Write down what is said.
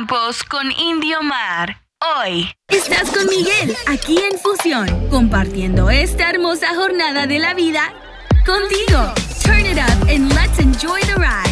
Campos con Indio Mar. Hoy estás con Miguel, aquí en Fusión, compartiendo esta hermosa jornada de la vida contigo. Turn it up and let's enjoy the ride.